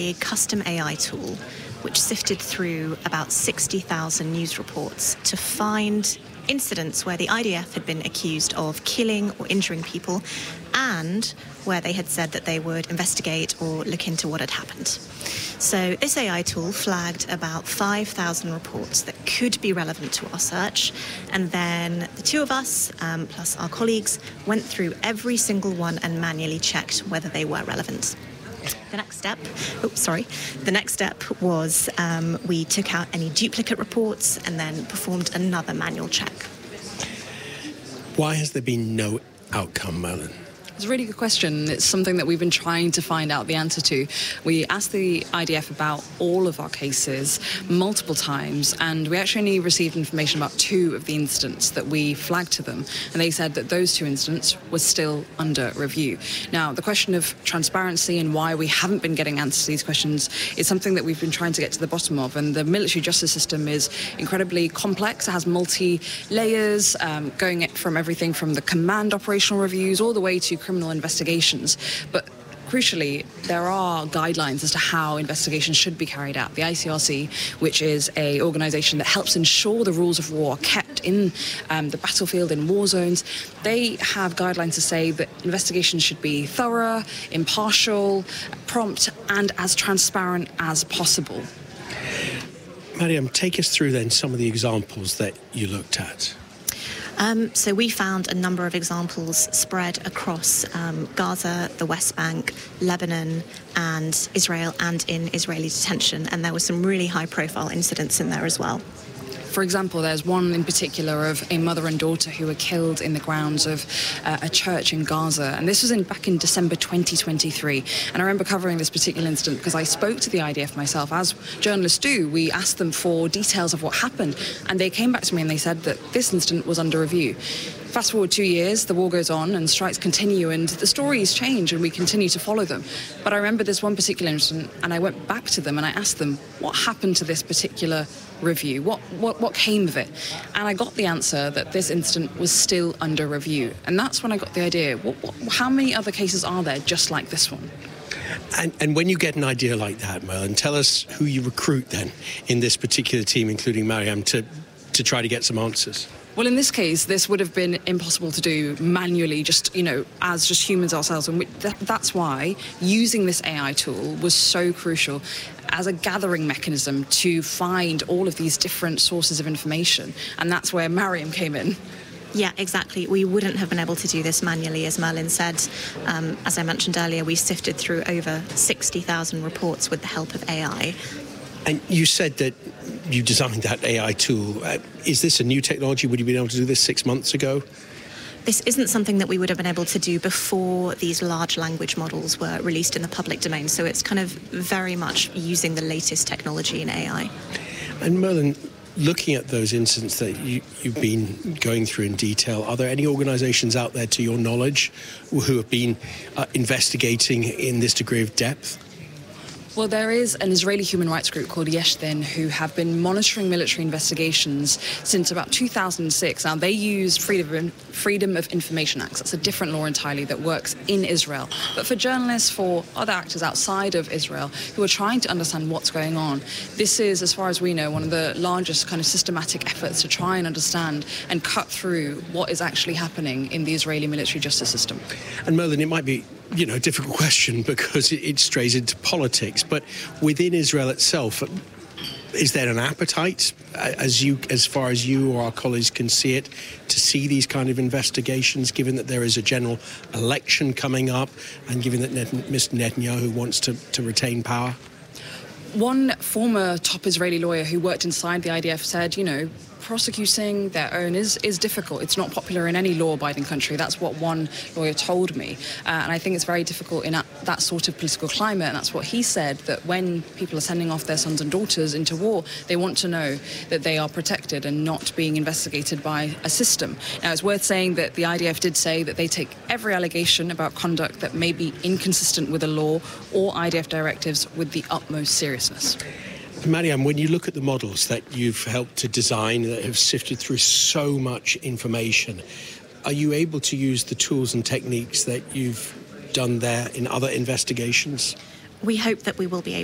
a custom AI tool which sifted through about 60,000 news reports to find incidents where the IDF had been accused of killing or injuring people and where they had said that they would investigate or look into what had happened. So this AI tool flagged about 5,000 reports that could be relevant to our search, and then the two of us, plus our colleagues, went through every single one and manually checked whether they were relevant. The next step was we took out any duplicate reports and then performed another manual check. Why has there been no outcome, Merlin? It's a really good question. It's something that we've been trying to find out the answer to. We asked the IDF about all of our cases multiple times, and we actually only received information about 2 of the incidents that we flagged to them, and they said that those 2 incidents were still under review. Now, the question of transparency and why we haven't been getting answers to these questions is something that we've been trying to get to the bottom of, and the military justice system is incredibly complex. It has multi-layers, going from everything from the command operational reviews all the way to criminal investigations. But crucially, there are guidelines as to how investigations should be carried out. The ICRC, which is an organisation that helps ensure the rules of war are kept in the battlefield, in war zones, they have guidelines to say that investigations should be thorough, impartial, prompt, and as transparent as possible. Mariam, take us through then some of the examples that you looked at. So we found a number of examples spread across Gaza, the West Bank, Lebanon, and Israel, and in Israeli detention. And there were some really high-profile incidents in there as well. For example, there's one in particular of a mother and daughter who were killed in the grounds of a church in Gaza. And this was back in December 2023. And I remember covering this particular incident because I spoke to the IDF myself. As journalists do, we asked them for details of what happened. And they came back to me and they said that this incident was under review. Fast forward 2 years, the war goes on and strikes continue and the stories change and we continue to follow them. But I remember this one particular incident and I went back to them and I asked them, what happened to this particular review? What came of it? And I got the answer that this incident was still under review. And that's when I got the idea, how many other cases are there just like this one? And when you get an idea like that, Merlin, tell us who you recruit then in this particular team, including Mariam, to try to get some answers. Well, in this case, this would have been impossible to do manually, as just humans ourselves. And that's why using this AI tool was so crucial as a gathering mechanism to find all of these different sources of information. And that's where Mariam came in. Yeah, exactly. We wouldn't have been able to do this manually, as Merlin said. As I mentioned earlier, we sifted through over 60,000 reports with the help of AI. And you said that you designed that AI tool. Is this a new technology? Would you be able to do this 6 months ago? This isn't something that we would have been able to do before these large language models were released in the public domain. So it's kind of very much using the latest technology in AI. And Merlin, looking at those incidents that you've been going through in detail, are there any organisations out there, to your knowledge, who have been investigating in this degree of depth? Well, there is an Israeli human rights group called Yesh Din who have been monitoring military investigations since about 2006. Now, they use Freedom of Information Acts. That's a different law entirely that works in Israel. But for journalists, for other actors outside of Israel who are trying to understand what's going on, this is, as far as we know, one of the largest kind of systematic efforts to try and understand and cut through what is actually happening in the Israeli military justice system. And Merlin, it might be a difficult question because it strays into politics, but within Israel itself, is there an appetite, as far as you or our colleagues can see it, to see these kind of investigations, given that there is a general election coming up and given that Mr. Netanyahu wants to retain power? One former top Israeli lawyer who worked inside the IDF said, prosecuting their own is difficult. It's not popular in any law-abiding country. That's what one lawyer told me. And I think it's very difficult in that sort of political climate. And that's what he said, that when people are sending off their sons and daughters into war, they want to know that they are protected and not being investigated by a system. Now, it's worth saying that the IDF did say that they take every allegation about conduct that may be inconsistent with the law or IDF directives with the utmost seriousness. Mariam, when you look at the models that you've helped to design that have sifted through so much information, are you able to use the tools and techniques that you've done there in other investigations? We hope that we will be able